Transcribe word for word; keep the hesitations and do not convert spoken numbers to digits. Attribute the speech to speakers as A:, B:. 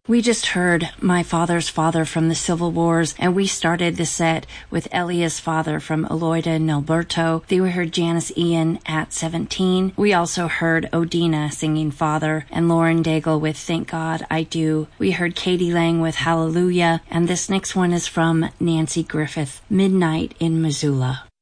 A: We just heard My Father's Father from the Civil Wars, and we started the set with Elia's Father from Eloida and Alberto. Then we heard Janice Ian at seventeen. We also heard Odina singing Father, and Lauren Daigle with Thank God I Do. We heard Katie Lang with Hallelujah, and this next one is from Nancy Griffith, Midnight in Missoula.